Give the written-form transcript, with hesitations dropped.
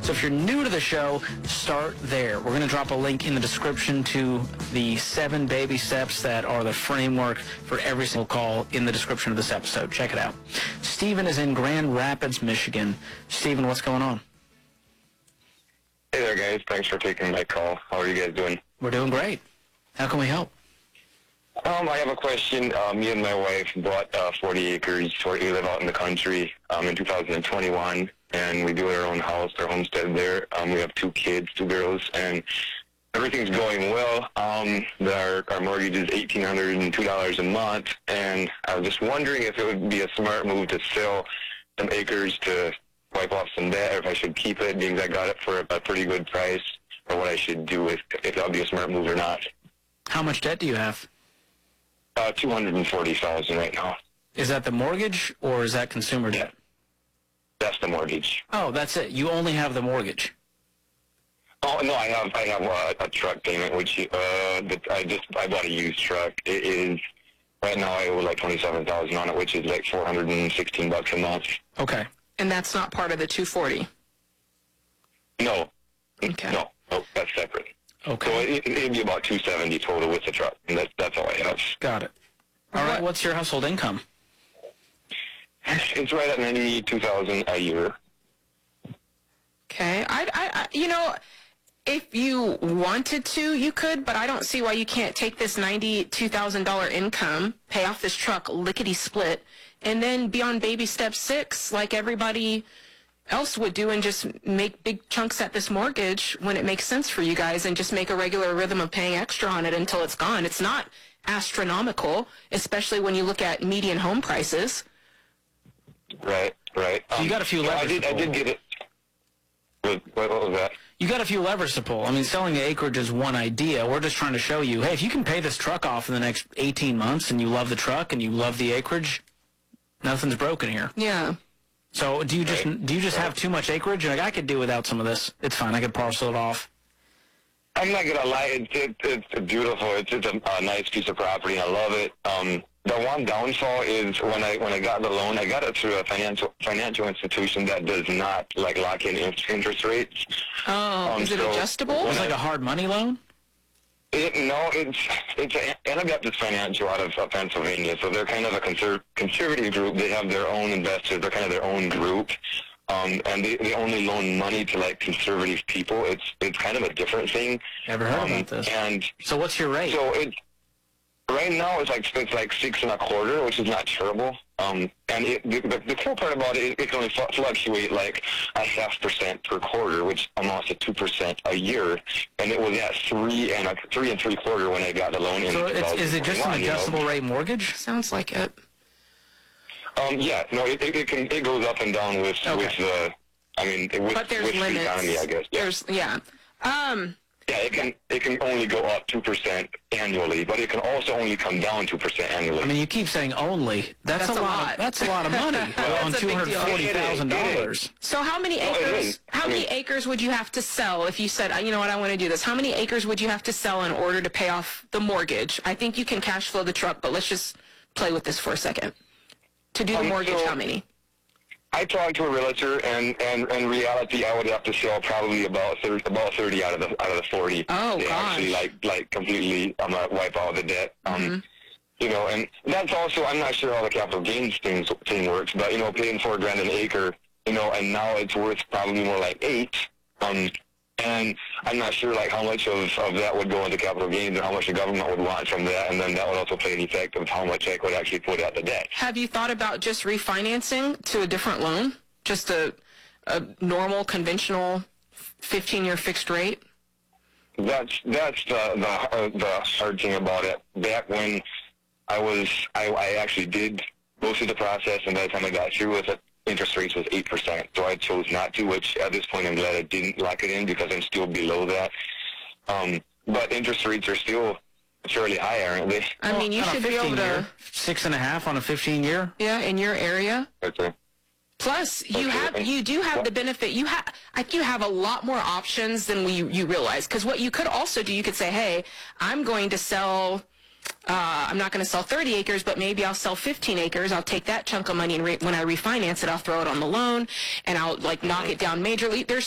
So if you're new to the show, start there. We're going to drop a link in the description to the 7 baby steps that are the framework for every single call in the description of this episode. Check it out. Steven is in Grand Rapids, Michigan. Steven, what's going on? Hey there, guys. Thanks for taking my call. How are you guys doing? We're doing great. How can we help? I have a question. Me and my wife bought 40 acres where we live out in the country in 2021, and we do our own house, our homestead there. We have 2 kids, 2 girls, and everything's going well. Our mortgage is $1,802 a month, and I was just wondering if it would be a smart move to sell some acres to wipe off some debt, or if I should keep it, because I got it for a pretty good price, or what I should do, if that would be a smart move or not. How much debt do you have? $240,000 right now. Is that the mortgage, or is that consumer debt? That's the mortgage. Oh, that's it. You only have the mortgage. Oh no, I have a truck payment, which I bought a used truck. It is right now I owe like $27,000 on it, which is like $416 a month. Okay. And that's not part of the 240? No. Okay. No, that's separate. Okay. So it'd be about $270 total with the truck, and that's all I have. Got it. All right. What's your household income? It's right at $92,000 a year. Okay. If you wanted to, you could, but I don't see why you can't take this $92,000 income, pay off this truck lickety-split, and then be on baby step 6 like everybody else would do, and just make big chunks at this mortgage when it makes sense for you guys, and just make a regular rhythm of paying extra on it until it's gone. It's not astronomical, especially when you look at median home prices. Right. So you got a few levers. I did get it. What was that? You got a few levers to pull. I mean, selling the acreage is one idea. We're just trying to show you, hey, if you can pay this truck off in the next 18 months and you love the truck and you love the acreage, nothing's broken here. Yeah. So do you just have too much acreage? Like, I could do without some of this. It's fine. I could parcel it off. I'm not gonna lie. It's beautiful. It's a nice piece of property. I love it. The one downfall is when I got the loan, I got it through a financial institution that does not lock in interest rates. Oh, is it adjustable? It's like a hard money loan? It's Anabaptist Financial out of Pennsylvania, so they're kind of a conservative group. They have their own investors. They're kind of their own group, and they only loan money to conservative people. It's kind of a different thing. Never heard about this. And so what's your rate? So right now it's like 6.25, which is not terrible. And the cool part about it can only fluctuate like 0.5% per quarter, which amounts to 2% a year. And it was at 3.75 when I got the loan. So is it just an adjustable rate mortgage? Sounds like it. Yeah, no, it goes up and down with the but there's limits. The economy, I guess. Yeah. It can only go up 2% annually, but it can also only come down 2% annually. I mean, you keep saying only. That's a lot. That's a lot of money on $240,000. So how many acres? Many acres would you have to sell if you said, you know what, I want to do this? How many acres would you have to sell in order to pay off the mortgage? I think you can cash flow the truck, but let's just play with this for a second. To do the mortgage, how many? I talked to a realtor, and in reality, I would have to sell probably about 30 out of the 40. Oh, gosh. Actually, completely, I'm gonna wipe out the debt. And that's also, I'm not sure how the capital gains thing works, but paying $4,000 an acre, and now it's worth probably more like 8. And I'm not sure how much of that would go into capital gains and how much the government would want from that, and then that would also play an effect of how much I could actually put out the debt. Have you thought about just refinancing to a different loan? Just a normal, conventional 15-year fixed rate? That's the hard thing about it. Back when I actually did go through the process, and by the time I got through with it, interest rates was 8%, so I chose not to, which at this point I'm glad I didn't lock it in because I'm still below that. But interest rates are still fairly high, aren't they? I mean, you should be able to... 6.5 on a 15-year? Yeah, in your area. Okay. Plus, you do have the benefit. You have a lot more options than you realize. Because what you could also do, you could say, hey, I'm going to sell... I'm not going to sell 30 acres, but maybe I'll sell 15 acres. I'll take that chunk of money, and when I refinance it, I'll throw it on the loan, and I'll knock it down majorly. There's